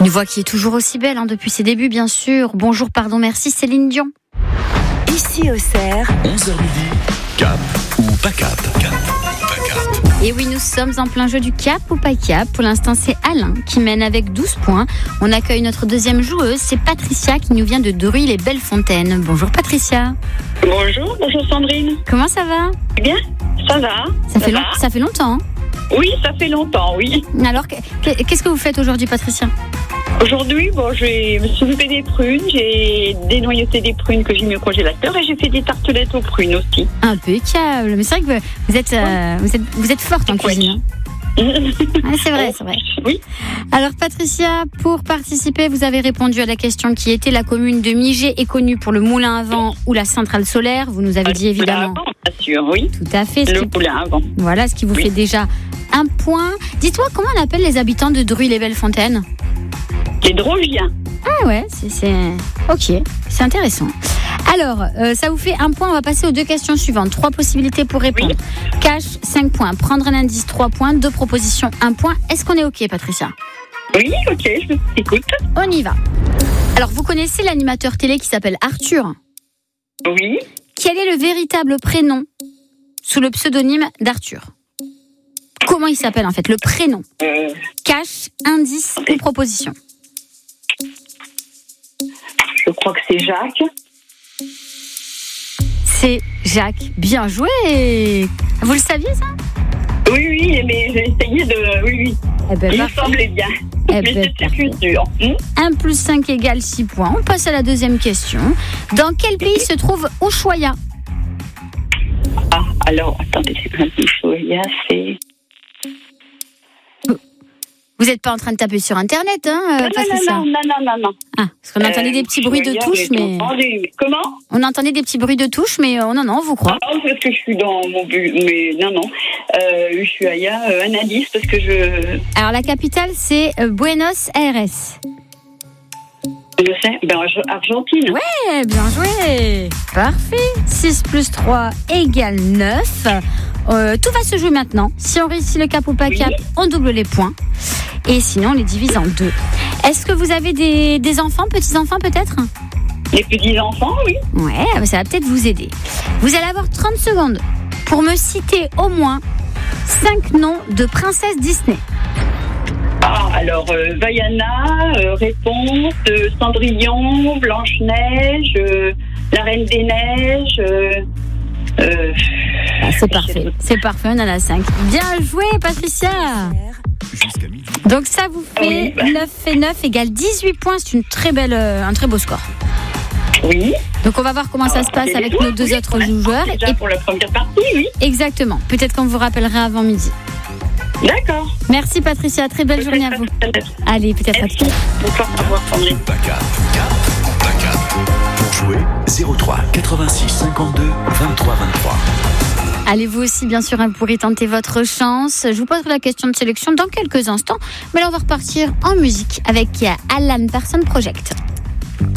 Une voix qui est toujours aussi belle depuis ses débuts, bien sûr. Bonjour, pardon, merci, Céline Dion. Ici Auxerre, 11h midi, cap ou pas cap? Cap ou pas cap? Et oui, nous sommes en plein jeu du cap ou pas cap. Pour l'instant, c'est Alain qui mène avec 12 points. On accueille notre deuxième joueuse, c'est Patricia qui nous vient de Druy-les-Belles-Fontaines. Bonjour Patricia. Bonjour Sandrine. Comment ça va? Bien, ça va. Ça fait longtemps. Hein? Oui, ça fait longtemps, oui. Alors, qu'est-ce que vous faites aujourd'hui, Patricia? Aujourd'hui, je me suis occupée des prunes, j'ai dénoyauté des prunes que j'ai mis au congélateur et j'ai fait des tartelettes aux prunes aussi. Impeccable. Mais c'est vrai que vous êtes forte en cuisine. Ah, c'est vrai. Oui. Alors Patricia, pour participer, vous avez répondu à la question qui était: la commune de Migé est connue pour le moulin à vent ou la centrale solaire. Vous nous avez dit évidemment. Bien sûr, oui. Tout à fait. Le moulin à vent. Voilà, ce qui vous fait déjà un point. Dites-moi, comment on appelle les habitants de Druy-les-Belles-Fontaines? Les Drogiens. Ah ouais, c'est... Ok, c'est intéressant. Alors, ça vous fait un point. On va passer aux deux questions suivantes. 3 possibilités pour répondre. Oui. Cash, 5 points. Prendre un indice, 3 points. 2 propositions, 1 point. Est-ce qu'on est OK, Patricia? Oui, OK, je t'écoute. On y va. Alors, vous connaissez l'animateur télé qui s'appelle Arthur? Oui. Quel est le véritable prénom sous le pseudonyme d'Arthur? Comment il s'appelle en fait, le prénom? Cash, indice ou proposition? Je crois que c'est Jacques. C'est Jacques. Bien joué. Vous le saviez, ça? Oui, mais j'ai essayé de... Oui. Il me semblait bien. Mais c'était plus sûr. 1 plus 5 égale 6 points. On passe à la deuxième question. Dans quel pays se trouve Ushuaïa? Ah, alors, attendez, c'est pas Ushuaïa, c'est... Vous n'êtes pas en train de taper sur Internet, Patricia? Non. Ah, parce qu'on entendait des petits bruits de touche, mais... Comment? On entendait des petits bruits de touche, mais non, on vous croit. Non, parce que je suis dans mon but, mais non. Ushuaïa, un indice, parce que je... Alors, la capitale, c'est Buenos Aires. Je sais, Argentine. Ouais, bien joué. Parfait. 6 plus 3 égale 9. Tout va se jouer maintenant. Si on réussit le cap ou pas cap, on double les points. Et sinon, on les divise en 2. Est-ce que vous avez des enfants, petits-enfants peut-être? Les petits-enfants, oui. Ouais, ça va peut-être vous aider. Vous allez avoir 30 secondes pour me citer au moins 5 noms de princesses Disney. Ah, alors, Vaiana, Réponse, Cendrillon, Blanche-Neige, La Reine des Neiges... c'est parfait, on en a 5. Bien joué, Patricia. Donc ça vous fait 9 et 9 égale 18 points. C'est un très beau score. Oui. Donc on va voir comment ça se passe avec nos deux autres joueurs. Déjà pour la première partie, oui. Exactement. Peut-être qu'on vous rappellera avant midi. D'accord. Merci Patricia, très belle journée à vous. Allez, peut-être à tout. Bonsoir, au revoir Sandrine. Pour jouer, 03 86 52 23 23. Allez, vous aussi, bien sûr, vous pourrez tenter votre chance. Je vous poserai la question de sélection dans quelques instants. Mais là, on va repartir en musique avec Alan Parsons Project.